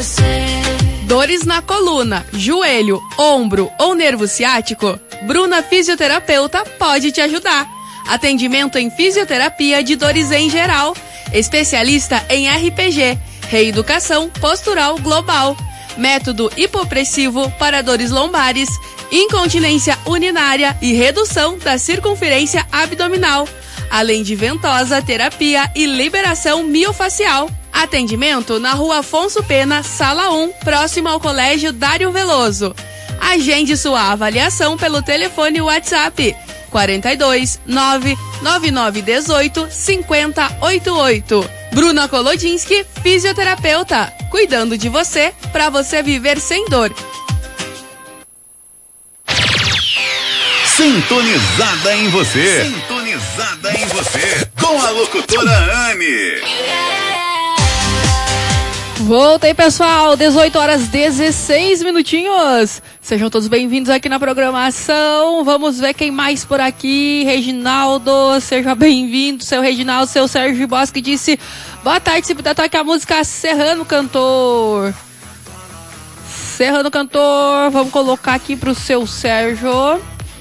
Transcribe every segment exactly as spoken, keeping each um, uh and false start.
Dores na coluna, joelho, ombro ou nervo ciático? Bruna Fisioterapeuta pode te ajudar. Atendimento em fisioterapia de dores em geral. Especialista em R P G, reeducação postural global. Método hipopressivo para dores lombares, incontinência urinária e redução da circunferência abdominal. Além de ventosa, terapia e liberação miofacial. Atendimento na Rua Afonso Pena, Sala um, próximo ao Colégio Dário Veloso. Agende sua avaliação pelo telefone WhatsApp quarenta e dois, nove nove nove um oito, cinco zero oito oito. Bruna Kolodinski, fisioterapeuta, cuidando de você, para você viver sem dor. Sintonizada em você. Sintonizada em você. Com a locutora Anne. Voltei, pessoal, dezoito horas dezesseis minutinhos. Sejam todos bem-vindos aqui na programação. Vamos ver quem mais por aqui. Reginaldo, seja bem-vindo. Seu Reginaldo, seu Sérgio Bosque disse: boa tarde, se puder tocar a música Serrano Cantor. Serrano Cantor, vamos colocar aqui pro seu Sérgio.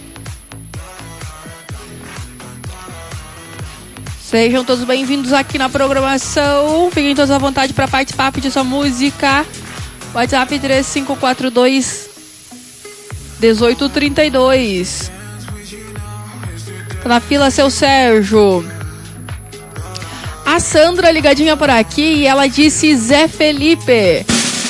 Sejam todos bem-vindos aqui na programação. Fiquem todos à vontade para participar, pedir sua música. WhatsApp três cinco quatro dois, um oito três dois. Tá na fila, seu Sérgio. A Sandra ligadinha por aqui e ela disse Zé Felipe.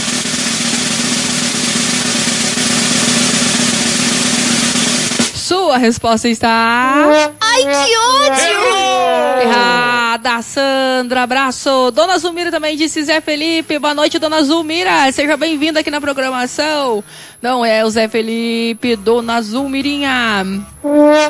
Sua resposta está... Ai, que ódio! Errada, Sandra, abraço. Dona Zulmira também disse Zé Felipe. Boa noite, Dona Zulmira. Seja bem-vinda aqui na programação. Não é o Zé Felipe, Dona Zulmirinha.